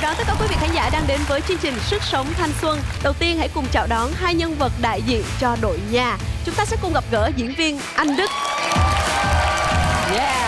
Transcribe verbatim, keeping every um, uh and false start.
đón tất cả quý vị khán giả đang đến với chương trình Sức Sống Thanh Xuân. Đầu tiên hãy cùng chào đón hai nhân vật đại diện cho đội nhà. Chúng ta sẽ cùng gặp gỡ diễn viên Anh Đức. Yeah.